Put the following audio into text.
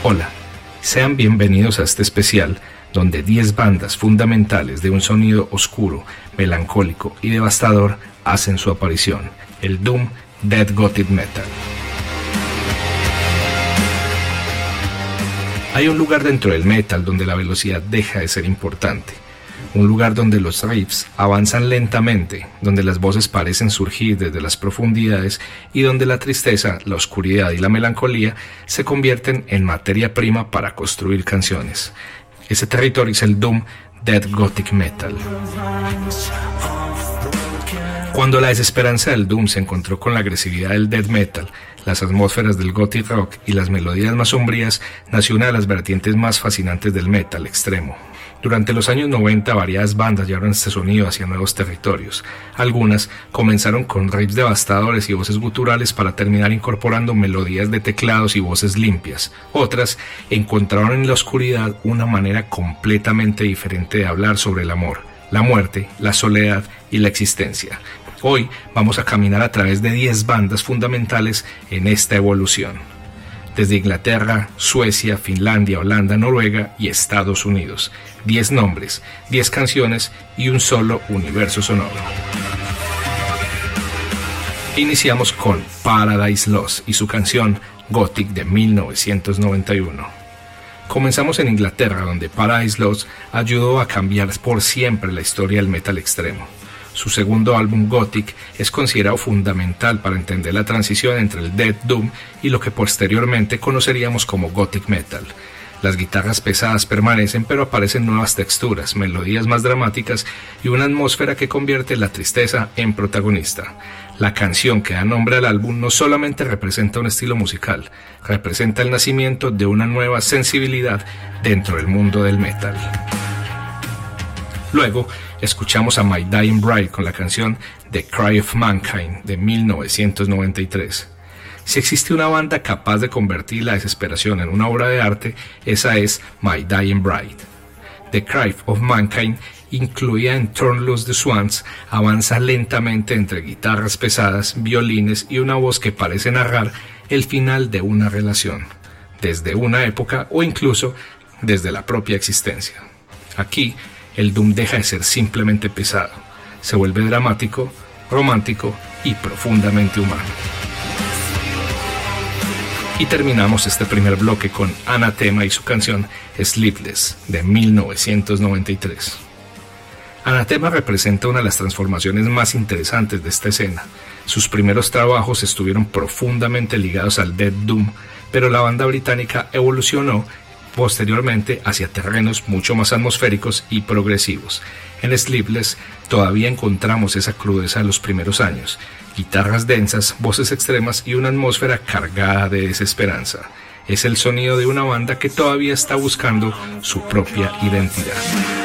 Hola, sean bienvenidos a este especial donde 10 bandas fundamentales de un sonido oscuro, melancólico y devastador hacen su aparición, el Doom Death Gothic Metal. Hay un lugar dentro del metal donde la velocidad deja de ser importante, un lugar donde los riffs avanzan lentamente, donde las voces parecen surgir desde las profundidades y donde la tristeza, la oscuridad y la melancolía se convierten en materia prima para construir canciones. Ese territorio es el Doom Death Gothic Metal. Cuando la desesperanza del Doom se encontró con la agresividad del Death Metal, las atmósferas del Gothic Rock y las melodías más sombrías, nació una de las vertientes más fascinantes del metal extremo. Durante los años 90, variadas bandas llevaron este sonido hacia nuevos territorios. Algunas comenzaron con riffs devastadores y voces guturales para terminar incorporando melodías de teclados y voces limpias. Otras encontraron en la oscuridad una manera completamente diferente de hablar sobre el amor, la muerte, la soledad y la existencia. Hoy vamos a caminar a través de 10 bandas fundamentales en esta evolución. Desde Inglaterra, Suecia, Finlandia, Holanda, Noruega y Estados Unidos. 10 nombres, 10 canciones y un solo universo sonoro. Iniciamos con Paradise Lost y su canción Gothic de 1991. Comenzamos en Inglaterra, donde Paradise Lost ayudó a cambiar por siempre la historia del metal extremo. Su segundo álbum Gothic es considerado fundamental para entender la transición entre el Death Doom y lo que posteriormente conoceríamos como Gothic Metal. Las guitarras pesadas permanecen, pero aparecen nuevas texturas, melodías más dramáticas y una atmósfera que convierte la tristeza en protagonista. La canción que da nombre al álbum no solamente representa un estilo musical, representa el nacimiento de una nueva sensibilidad dentro del mundo del metal. Luego, escuchamos a My Dying Bride con la canción The Cry of Mankind de 1993. Si existe una banda capaz de convertir la desesperación en una obra de arte, esa es My Dying Bride. The Cry of Mankind, incluida en Turn Loose the Swans, avanza lentamente entre guitarras pesadas, violines y una voz que parece narrar el final de una relación, desde una época o incluso desde la propia existencia. Aquí, el Doom deja de ser simplemente pesado, se vuelve dramático, romántico y profundamente humano. Y terminamos este primer bloque con Anathema y su canción Sleepless de 1993. Anathema representa una de las transformaciones más interesantes de esta escena. Sus primeros trabajos estuvieron profundamente ligados al Death Doom, pero la banda británica evolucionó posteriormente hacia terrenos mucho más atmosféricos y progresivos. En Sleepless todavía encontramos esa crudeza de los primeros años, guitarras densas, voces extremas y una atmósfera cargada de desesperanza. Es el sonido de una banda que todavía está buscando su propia identidad.